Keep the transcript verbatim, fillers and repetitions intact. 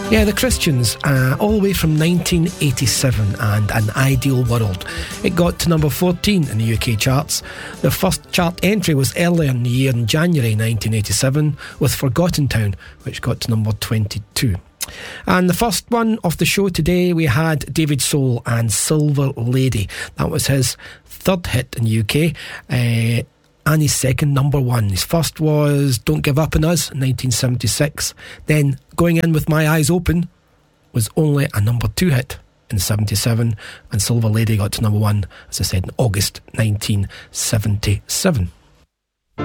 Yeah, the Christians, uh, all the way from nineteen eighty-seven and An Ideal World. It got to number fourteen in the U K charts. The first chart entry was earlier in the year, in January nineteen eighty-seven, with Forgotten Town, which got to number twenty-two. And the first one of the show today, we had David Soul and Silver Lady. That was his third hit in the U K. Uh, and his second number one. His first was Don't Give Up on Us in nineteen seventy-six. Then Going In With My Eyes Open was only a number two hit in seventy-seven, and Silver Lady got to number one, as I said, in August nineteen seventy-seven.